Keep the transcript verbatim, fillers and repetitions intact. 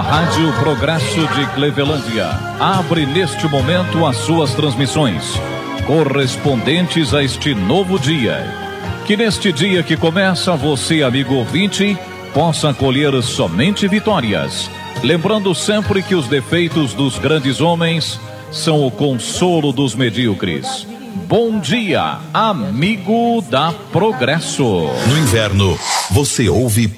Rádio Progresso de Clevelândia abre neste momento as suas transmissões, correspondentes a este novo dia. Que neste dia que começa, você, amigo ouvinte, possa colher somente vitórias. Lembrando sempre que os defeitos dos grandes homens são o consolo dos medíocres. Bom dia, amigo da Progresso. No inverno, você ouve